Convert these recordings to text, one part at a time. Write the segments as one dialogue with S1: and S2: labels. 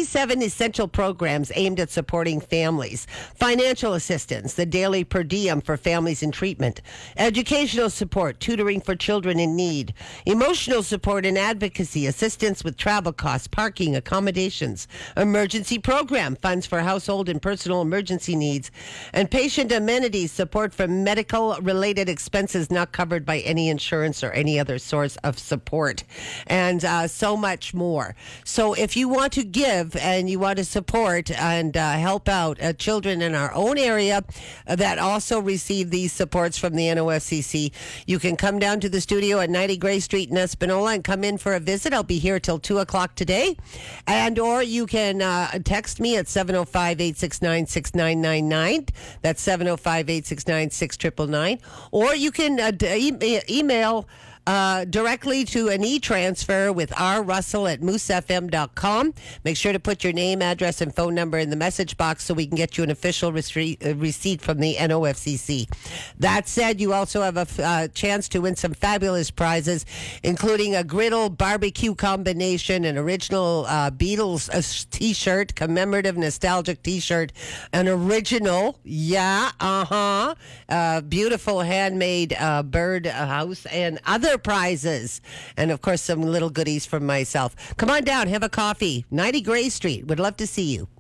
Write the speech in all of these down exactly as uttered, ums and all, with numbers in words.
S1: twenty-seven essential programs aimed at supporting families. Financial assistance, the daily per diem for families in treatment. Educational support, tutoring for children in need. Emotional support and advocacy, assistance with travel costs, parking, accommodations. Emergency program, funds for household and personal emergency needs. And patient amenities, support for medical-related expenses not covered by any insurance or any other source of support. And uh, so much more. So if you want to give and you want to support and uh, help out uh, children in our own area uh, that also receive these supports from the N O F C C, you can come down to the studio at ninety Gray Street in Espanola and come in for a visit. I'll be here till two o'clock today. And or you can uh, text me at seven oh five, eight six nine, six nine nine nine. That's seven oh five, eight six nine, six nine nine nine. Or you can uh, d- e- email Uh, directly to an e-transfer with R. Russell at moose f m dot com. Make sure to put your name, address, and phone number in the message box so we can get you an official restre- uh, receipt from the N O F C C. That said, you also have a f- uh, chance to win some fabulous prizes, including a griddle barbecue combination, an original uh, Beatles uh, t-shirt, commemorative nostalgic t-shirt, an original, yeah, uh-huh, uh, beautiful handmade uh, bird house, and other prizes, and of course some little goodies from myself. Come on down, have a coffee. ninety Gray Street. Would love to see you.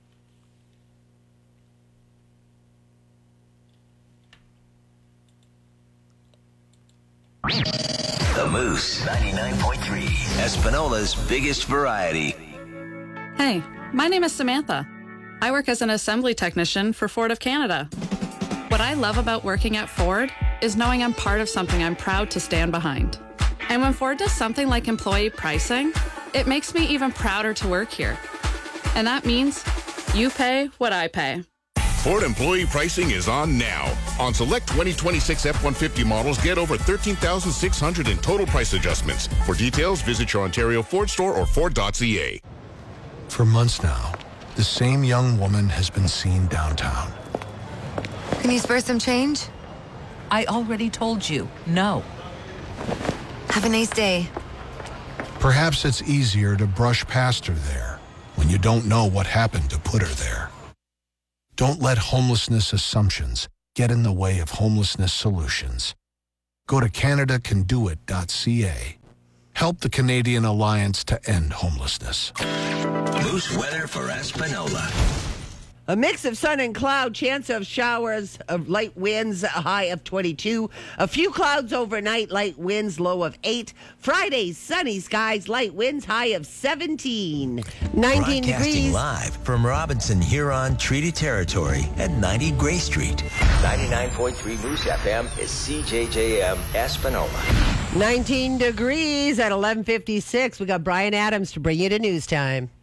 S2: The Moose ninety-nine point three, Espanola's biggest variety.
S3: Hey, my name is Samantha. I work as an assembly technician for Ford of Canada. What I love about working at Ford is knowing I'm part of something I'm proud to stand behind. And when Ford does something like employee pricing, it makes me even prouder to work here. And that means you pay what I pay.
S4: Ford employee pricing is on now. On select twenty twenty-six F one fifty models, get over thirteen thousand six hundred dollars in total price adjustments. For details, visit your Ontario Ford store or Ford dot C A.
S5: For months now, the same young woman has been seen downtown.
S6: Can you spare some change?
S7: I already told you, no.
S6: Have a nice day.
S5: Perhaps it's easier to brush past her there when you don't know what happened to put her there. Don't let homelessness assumptions get in the way of homelessness solutions. Go to Canada Can Do It dot C A. Help the Canadian Alliance to End Homelessness.
S2: Moose weather for Espanola.
S1: A mix of sun and cloud, chance of showers, of light winds, a high of twenty-two. A few clouds overnight, light winds, low of eight. Friday, sunny skies, light winds, high of seventeen. nineteen
S2: Broadcasting
S1: degrees.
S2: live from Robinson Huron Treaty Territory at ninety Gray Street. ninety-nine point three Moose F M is C J J M Espanola.
S1: nineteen degrees at eleven fifty-six. We got Brian Adams to bring you to news time.